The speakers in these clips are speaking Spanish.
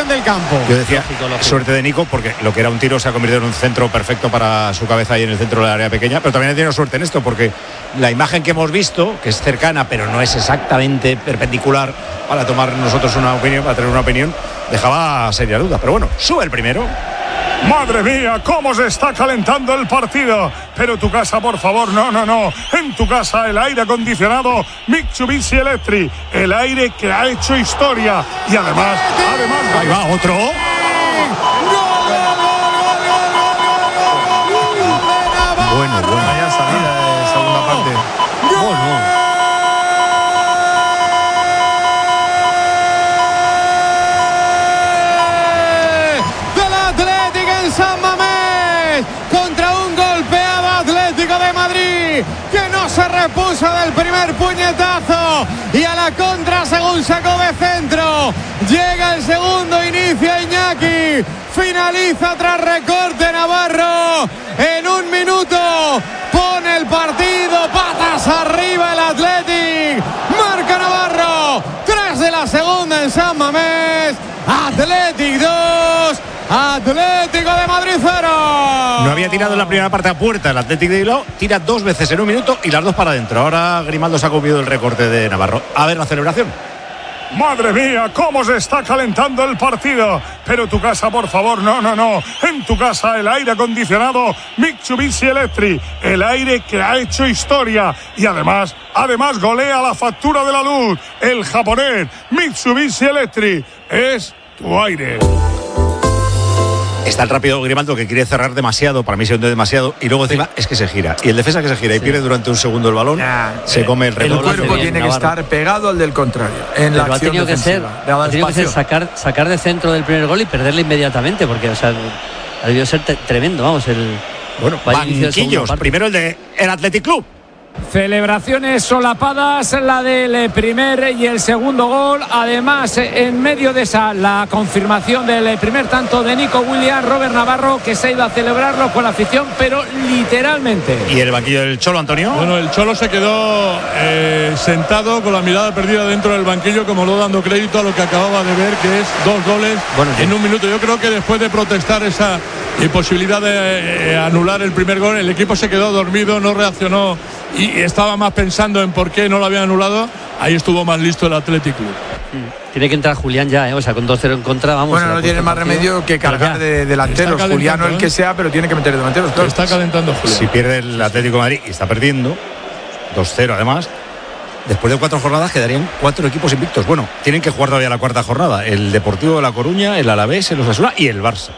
central del campo. Yo decía, suerte de Nico, porque lo que era un tiro se ha convertido en un centro perfecto para su cabeza ahí en el centro del área pequeña, pero también ha tenido suerte en esto, porque la imagen que hemos visto, que es cercana, pero no es exactamente perpendicular para tomar nosotros una opinión, para tener una opinión, dejaba seria duda. Pero bueno, sube el primero. Madre mía, cómo se está calentando el partido. Pero tu casa, por favor, no. En tu casa el aire acondicionado Mitsubishi Electric, el aire que ha hecho historia. Y además ahí va otro. Bueno, vaya salida de segunda parte. Del Atlético en San Mamés, contra un golpeado Atlético de Madrid que no se repuso del primer puñetazo, y a la contra según sacó de centro. Llega el segundo, inicia Iñaki, finaliza tras recorte Navarro. En un minuto pone el partido patas arriba el Athletic. Marca Navarro, 3 de la segunda en San Mamés. Athletic 2, Atlético de Madrid 0. No había tirado en la primera parte a puerta el Athletic de Bilbao, tira 2 veces en un minuto y las 2 para adentro. Ahora Grimaldo se ha comido el recorte de Navarro. A ver la celebración. Madre mía, cómo se está calentando el partido. Pero tu casa, por favor, no. En tu casa el aire acondicionado Mitsubishi Electric, el aire que ha hecho historia. Y además golea la factura de la luz. El japonés Mitsubishi Electric es tu aire. Está el rápido Grimaldo que quiere cerrar demasiado, para mí se hunde demasiado, y luego encima es que se gira. Y el defensa que se gira y pierde durante un segundo el balón, se come el rebote. El cuerpo tiene que estar pegado al del contrario. En la acción ha tenido que ser sacar de centro del primer gol y perderle inmediatamente, porque ha debido ser tremendo, vamos. Bueno, banquillos. Primero el de el Athletic Club. Celebraciones solapadas, la del primer y el segundo gol. Además, en medio de esa, la confirmación del primer tanto de Nico Williams, Robert Navarro, que se ha ido a celebrarlo con la afición, pero literalmente. ¿Y el banquillo del Cholo, Antonio? Bueno, el Cholo se quedó sentado con la mirada perdida dentro del banquillo, como no dando crédito a lo que acababa de ver, que es 2 goles en un minuto. Yo creo que después de protestar esa imposibilidad de anular el primer gol, el equipo se quedó dormido, no reaccionó y estaba más pensando en por qué no lo habían anulado. Ahí estuvo más listo el Athletic Club. Tiene que entrar Julián ya, o sea, con 2-0 en contra, vamos. Bueno, no tiene más remedio que cargar de delanteros, Julián o el que sea, pero tiene que meter delanteros, claro. Está calentando Julián. Si pierde el Atlético de Madrid y está perdiendo 2-0 además, después de 4 jornadas quedarían 4 equipos invictos. Bueno, tienen que jugar todavía la cuarta jornada: el Deportivo de La Coruña, el Alavés, el Osasuna y el Barça.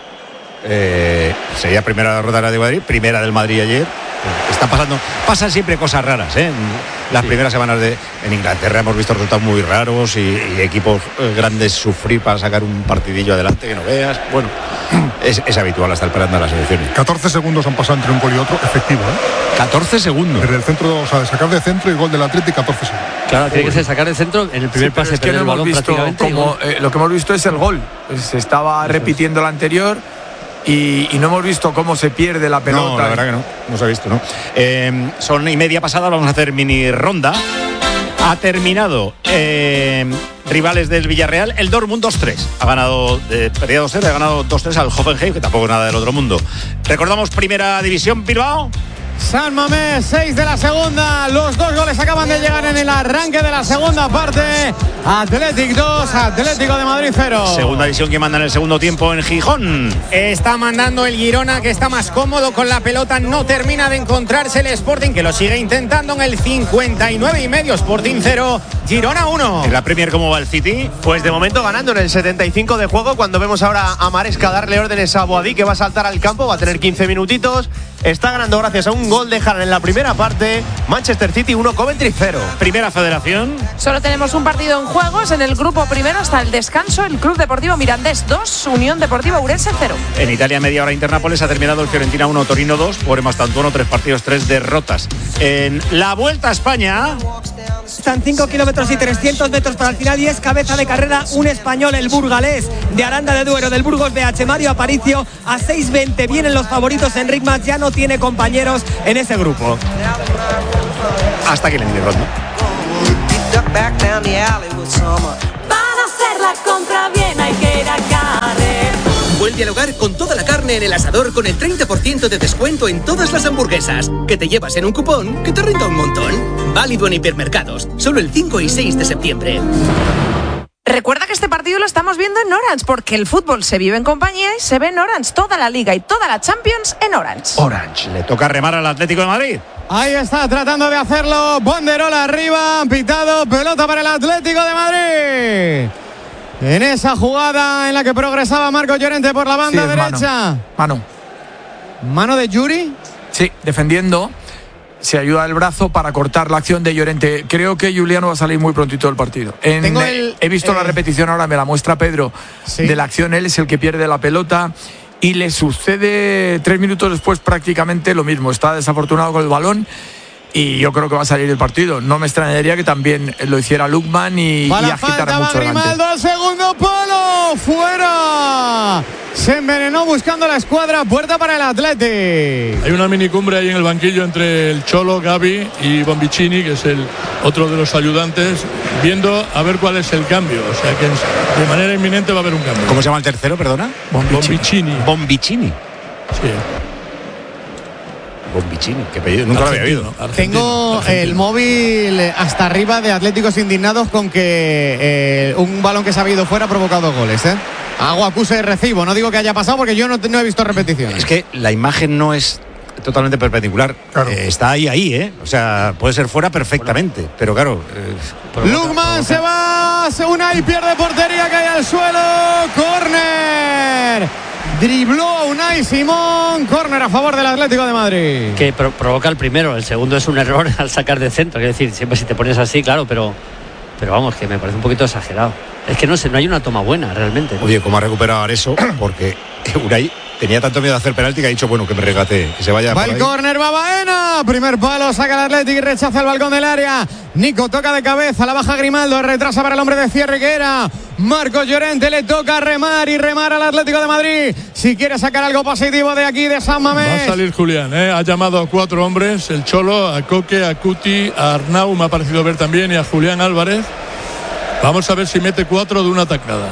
Sería primera derrota de Madrid, primera del Madrid ayer. Pasan siempre cosas raras, ¿eh? Las primeras semanas en Inglaterra hemos visto resultados muy raros y equipos grandes sufrir para sacar un partidillo adelante que no veas. Bueno, es habitual hasta el parando de las elecciones. 14 segundos han pasado entre un gol y otro, efectivo, 14 segundos. Desde el centro, o sea, de sacar de centro y gol del Atlético, 14 segundos. Claro, tiene que ser sacar de centro en el primer pase, es que no hemos visto como lo que hemos visto es el gol. Se estaba repitiendo el anterior. Y no hemos visto cómo se pierde la pelota. No, la verdad que no se ha visto, ¿no? Son 1:30 pasadas, vamos a hacer mini ronda. Ha terminado rivales del Villarreal, el Dortmund 2-3. Ha ganado, perdía 2-0, ha ganado 2-3 al Hoffenheim, que tampoco es nada del otro mundo. Recordamos primera división, Bilbao. San Mamés, 6 de la segunda. Los 2 goles acaban de llegar en el arranque de la segunda parte. Athletic 2, Atlético de Madrid 0. Segunda división que manda en el segundo tiempo en Gijón. Está mandando el Girona, que está más cómodo con la pelota. No termina de encontrarse el Sporting, que lo sigue intentando en el 59,5. Sporting 0, Girona 1. En la Premier, ¿cómo va el City? Pues de momento ganando en el 75 de juego, cuando vemos ahora a Maresca darle órdenes a Boadí, que va a saltar al campo, va a tener 15 minutitos. Está ganando gracias a un gol de Haaland en la primera parte. Manchester City 1, Coventry 0. Primera Federación. Solo tenemos un partido en juegos en el grupo primero hasta el descanso. El Club Deportivo Mirandés 2, Unión Deportiva Ourense 0. En Italia, media hora Internápoles, ha terminado el Fiorentina 1, Torino 2. Por Mastantuono, 3 partidos, 3 derrotas. En la Vuelta a España. Están 5 kilómetros y 300 metros para el final y es cabeza de carrera un español, el burgalés de Aranda de Duero, del Burgos BH, Mario Aparicio, a 6:20. Vienen los favoritos en Rigmas, ya no tiene compañeros en ese grupo. Hasta aquí la mini ronda. Para hacer la compra bien hay que ir a Vuelve al hogar con toda la carne en el asador con el 30% de descuento en todas las hamburguesas, que te llevas en un cupón que te rinda un montón. Válido en hipermercados, solo el 5 y 6 de septiembre. Recuerda que este partido lo estamos viendo en Orange, porque el fútbol se vive en compañía y se ve en Orange. Toda la Liga y toda la Champions en Orange. Orange. Le toca remar al Atlético de Madrid. Ahí está tratando de hacerlo. Banderola arriba, pitado, pelota para el Atlético de Madrid. En esa jugada en la que progresaba Marcos Llorente por la banda derecha. Mano de Yuri. Sí, defendiendo. Se ayuda el brazo para cortar la acción de Llorente. Creo que Juliano va a salir muy prontito del partido. He visto la repetición ahora, me la muestra Pedro, de la acción. Él es el que pierde la pelota y le sucede 3 minutos después prácticamente lo mismo. Está desafortunado con el balón y yo creo que va a salir del partido. No me extrañaría que también lo hiciera Lukman y agitara mucho delante. Grimaldo al segundo palo, fuera. Se envenenó buscando la escuadra, puerta para el Atleti. Hay una minicumbre ahí en el banquillo entre el Cholo, Gavi y Bombicini, que es el otro de los ayudantes, viendo a ver cuál es el cambio. O sea que de manera inminente va a haber un cambio. ¿Cómo se llama el tercero, perdona? Bombicini. Bombicini. Sí. Bombicini, qué apellido, nunca lo había oído. Tengo el móvil hasta arriba de Atléticos indignados con que un balón que se ha ido fuera ha provocado goles, Hago acuse de recibo, no digo que haya pasado porque yo no he visto repeticiones. Es que la imagen no es totalmente perpendicular, claro. Está ahí, o sea, puede ser fuera perfectamente, pero claro. Lukman se va, Unai pierde portería, cae al suelo, córner. Dribló a Unai Simón, córner a favor del Atlético de Madrid. Que provoca el primero, el segundo es un error al sacar de centro, es decir, siempre si te pones así, claro, pero vamos, que me parece un poquito exagerado. Es que no sé, no hay una toma buena realmente, ¿no? Oye, ¿cómo ha recuperado eso? Porque Unai tenía tanto miedo de hacer penalti que ha dicho, bueno, que me regate, que se vaya. Va el córner, va Baena, primer palo, saca el Atlético y rechaza el balcón del área. Nico toca de cabeza, la baja Grimaldo, retrasa para el hombre de cierre que era Marcos Llorente, le toca remar al Atlético de Madrid. Si quiere sacar algo positivo de aquí, de San Mamés. Va a salir Julián, ha llamado a 4 hombres, el Cholo, a Coque, a Cuti, a Arnau, me ha parecido ver también, y a Julián Álvarez. Vamos a ver si mete 4 de una taclada.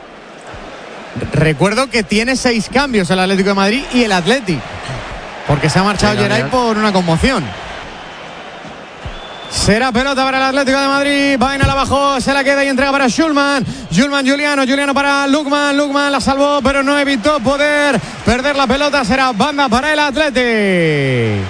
Recuerdo que tiene 6 cambios el Atlético de Madrid y el Atleti, porque se ha marchado Geray por una conmoción. Será pelota para el Atlético de Madrid. Baena la bajó, se la queda y entrega para Schulman. Juliano para Lukman. Lukman la salvó, pero no evitó poder perder la pelota. Será banda para el Atleti.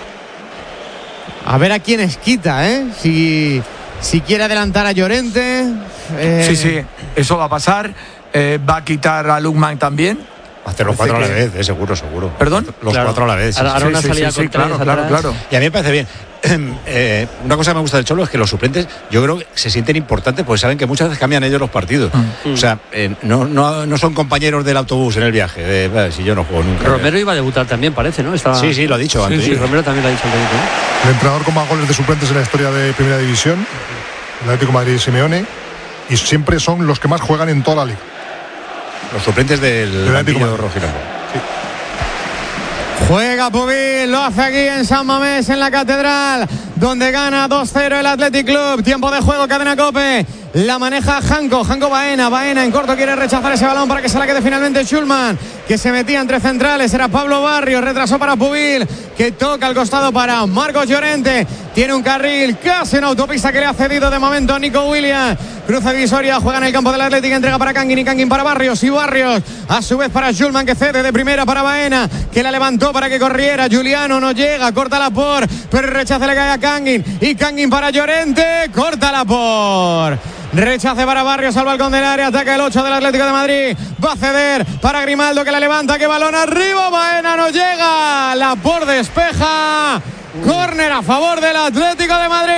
A ver a quiénes quita, Si quiere adelantar a Llorente. Sí, eso va a pasar. Va a quitar a Lukman también. Va a hacer los 4 a la vez, seguro. ¿Perdón? Los 4 a la vez. Ahora una salida con 3 claro. Y a mí me parece bien. Una cosa que me gusta del Cholo es que los suplentes, yo creo que se sienten importantes porque saben que muchas veces cambian ellos los partidos. O sea, no son compañeros del autobús en el viaje. Si yo no juego nunca. Romero iba a debutar también, parece, ¿no? Sí, lo ha dicho antes. Sí, Romero también lo ha dicho antes, ¿no? El entrenador con más goles de suplentes en la historia de Primera División, el Atlético de Madrid, Simeone, y siempre son los que más juegan en toda la liga. Los suplentes del banquillo rojiblanco. Sí. Juega Pubil, lo hace aquí en San Mamés, en la Catedral, donde gana 2-0 el Athletic Club. Tiempo de juego, cadena COPE. La maneja Janko Baena en corto quiere rechazar ese balón para que se la quede finalmente Schulman, que se metía entre centrales, era Pablo Barrios, retrasó para Pubil, que toca al costado para Marcos Llorente, tiene un carril, casi una autopista que le ha cedido de momento a Nico Williams, cruza divisoria, juega en el campo del Atlético, entrega para Kangin y Kangin para Barrios, y Barrios a su vez para Schulman, que cede de primera para Baena, que la levantó para que corriera, Juliano no llega, córtala por, pero el rechace le cae a Kangin, y Kangin para Llorente, córtala por. Rechace para Barrios al balcón del área, ataca el 8 del Atlético de Madrid, va a ceder para Grimaldo, que la levanta, que balón arriba, Baena no llega, la por despeja, córner a favor del Atlético de Madrid.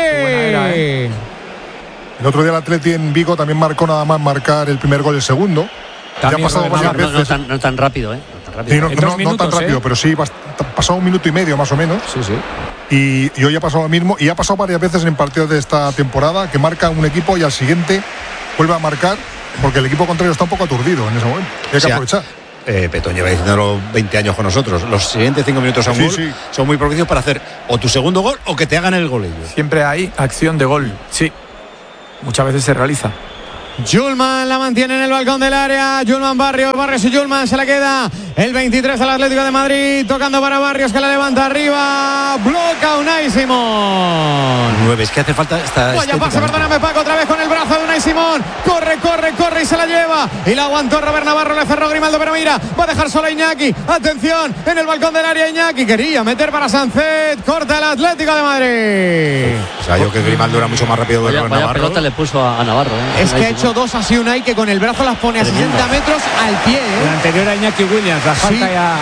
El otro día el Atleti en Vigo también marcó nada más marcar el primer gol, el segundo. Ya ha pasado varias veces. No tan rápido, no tan rápido, pero sí, pasado 1 minuto y medio más o menos. Sí. Y hoy ha pasado lo mismo, y ha pasado varias veces en partidos de esta temporada, que marca un equipo y al siguiente vuelve a marcar, porque el equipo contrario está un poco aturdido en ese momento. Hay que aprovechar. Petón lleva diciéndolo 20 años con nosotros. Los siguientes 5 minutos a un gol son muy propicios para hacer o tu segundo gol o que te hagan el gol ellos. Siempre hay acción de gol, sí. Muchas veces se realiza. Julman la mantiene en el balcón del área. Julman Barrios y Julman, se la queda el 23 al Atlético de Madrid, tocando para Barrios, que la levanta arriba, bloca Unai Simón. 9, es que hace falta esta. Vaya pase, perdóname Paco, otra vez con el brazo de Unai Simón. Corre y se la lleva. Y la aguantó Robert Navarro, le cerró Grimaldo, pero mira, va a dejar sola a Iñaki. Atención, en el balcón del área Iñaki, quería meter para Sánchez, corta el Atlético de Madrid. O sea, yo que Grimaldo era mucho más rápido que Vaya Navarro. pelota le puso a Navarro. Es que ha hecho dos así Unai, que con el brazo las pone a 60 metros al pie. El anterior a Iñaki Williams, la falta ya.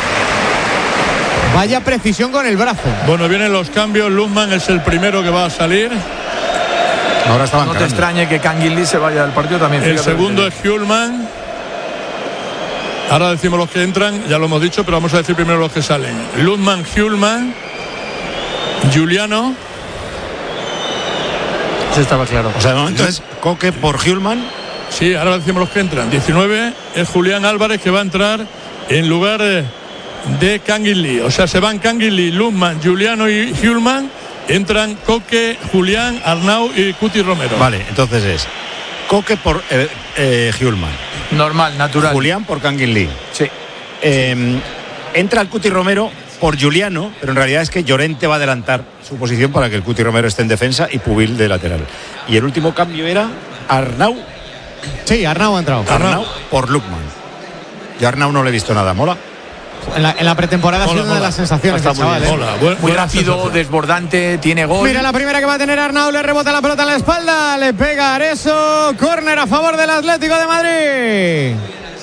Vaya precisión con el brazo. Bueno, vienen los cambios. Luzman es el primero que va a salir. Ahora estaban No te extrañe que Canguilí se vaya del partido también. El segundo es Hjulman. Ahora decimos los que entran, ya lo hemos dicho, pero vamos a decir primero los que salen. Luzman, Hjulman, Giuliano. Eso estaba claro. O sea, de momento es Coque por Hjulman. Sí, ahora decimos los que entran. 19 es Julián Álvarez, que va a entrar en lugar de Canguilí. O sea, se van Canguilí, Luzman, Giuliano y Hjulman. Entran Coque, Julián, Arnau y Cuti Romero. Vale, entonces es Coque por Hjulman. Normal, natural. Julián por Canguilí. Sí. Entra el Cuti Romero por Giuliano, pero en realidad es que Llorente va a adelantar su posición para que el Cuti Romero esté en defensa y Pubil de lateral. Y el último cambio era Arnau. Sí, Arnau ha entrado. Arnau por Lukman. Yo a Arnau no le he visto nada, mola. En la pretemporada ha sido una de las sensaciones del chaval. Muy rápido, desbordante, tiene gol. Mira la primera que va a tener Arnau, le rebota la pelota en la espalda, le pega Areso, córner a favor del Atlético de Madrid.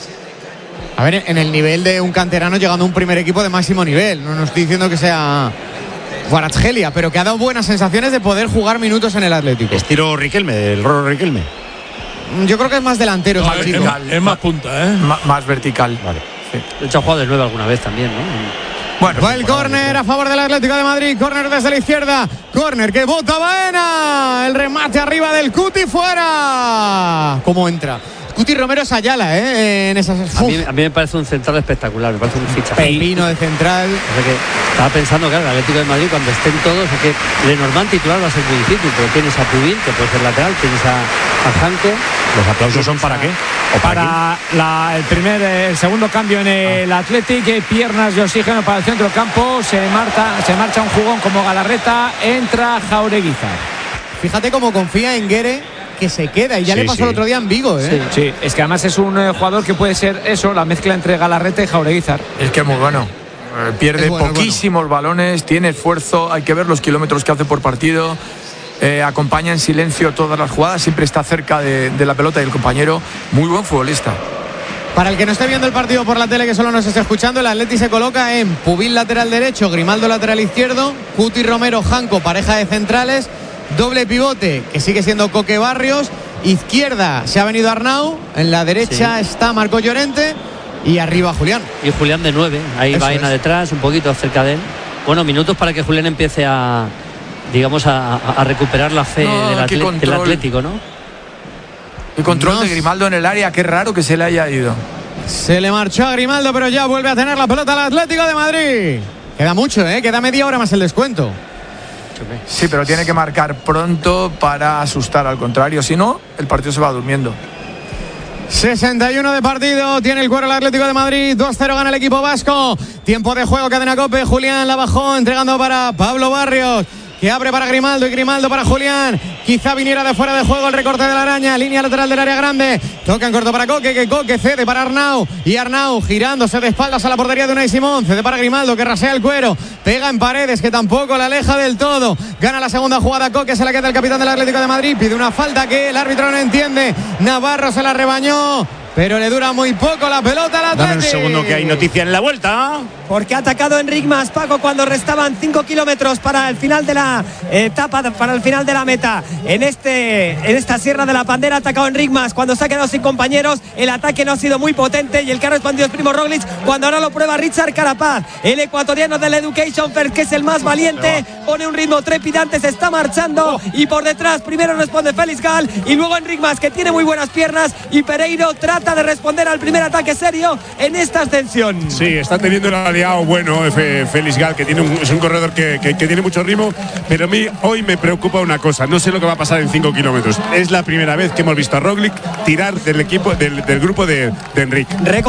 A ver, en el nivel de un canterano llegando a un primer equipo de máximo nivel. No estoy diciendo que sea Kvaratskhelia, pero que ha dado buenas sensaciones de poder jugar minutos en el Atlético. Estilo Riquelme, el Roro Riquelme. Yo creo que es más delantero, no, es más punta, más vertical. Vale. Sí. De hecho ha jugado de 9 alguna vez también, ¿no? Bueno, va el córner a favor del Atlético de Madrid. Córner desde la izquierda. Córner que bota Baena. El remate arriba del Cuti, fuera. ¿Cómo entra? Cuti Romero es Ayala, en esas. A mí me parece un central espectacular, me parece un fichaje. Pepino de central. O sea que estaba pensando, claro, el Atlético de Madrid, cuando estén todos, es que Lenormand titular va a ser muy difícil, pero tienes a Pubil, que puede ser lateral, tienes a Janko. ¿Los aplausos son para qué? ¿O para el segundo cambio en el Athletic, piernas de oxígeno para el centro del campo, se marcha un jugón como Galarreta, entra Jaureguizar. Fíjate cómo confía en Guere, que se queda, y ya le pasó el otro día en Vigo. Sí, es que además es un jugador que puede ser eso, la mezcla entre Galarreta y Jaureguizar. Es que es muy bueno. Pierde poquísimos balones, tiene esfuerzo, hay que ver los kilómetros que hace por partido. Acompaña en silencio todas las jugadas, siempre está cerca de la pelota y el compañero. Muy buen futbolista. Para el que no esté viendo el partido por la tele, que solo nos esté escuchando, el Atleti se coloca en Pubil lateral derecho, Grimaldo lateral izquierdo, Cuti Romero, Janko, pareja de centrales, doble pivote que sigue siendo Coque Barrios, izquierda se ha venido Arnau, en la derecha está Marco Llorente y arriba Julián. Y Julián de 9, ahí va Baena detrás, un poquito cerca de él. Bueno, minutos para que Julián empiece a recuperar la fe del Atlético, ¿no? El control de Grimaldo en el área, qué raro que se le haya ido. Se le marchó a Grimaldo, pero ya vuelve a tener la pelota al Atlético de Madrid. Queda mucho, queda media hora más el descuento. Sí, pero tiene que marcar pronto para asustar al contrario, si no, el partido se va durmiendo. 61 de partido, tiene el cuero el Atlético de Madrid, 2-0 gana el equipo vasco. Tiempo de juego, cadena COPE, Julián la bajó, entregando para Pablo Barrios, que abre para Grimaldo y Grimaldo para Julián. Quizá viniera de fuera de juego el recorte de la araña, línea lateral del área grande. Toca en corto para Coque, que Coque cede para Arnau. Y Arnau girándose de espaldas a la portería de Unai Simón. Cede para Grimaldo, que rasea el cuero. Pega en Paredes, que tampoco la aleja del todo. Gana la segunda jugada Coque, se la queda el capitán del Atlético de Madrid. Pide una falta que el árbitro no entiende. Navarro se la rebañó, pero le dura muy poco la pelota al Atlético. Dame un segundo que hay noticia en la vuelta. Porque ha atacado Enric Mas, Paco, cuando restaban 5 kilómetros para el final de la etapa, para el final de la meta. En esta Sierra de la Pandera ha atacado Enric Mas cuando se ha quedado sin compañeros. El ataque no ha sido muy potente y el que ha respondido es Primo Roglic, cuando ahora lo prueba Richard Carapaz, el ecuatoriano del Education First, que es el más valiente. Pone un ritmo trepidante, se está marchando y por detrás primero responde Félix Gal y luego Enric Mas, que tiene muy buenas piernas, y Pereiro trata falta de responder al primer ataque serio en esta ascensión. Sí, está teniendo un aliado bueno Félix Gal, que es un corredor que tiene mucho ritmo, pero a mí hoy me preocupa una cosa, no sé lo que va a pasar en 5 kilómetros. Es la primera vez que hemos visto a Roglic tirar del equipo del grupo de Enric.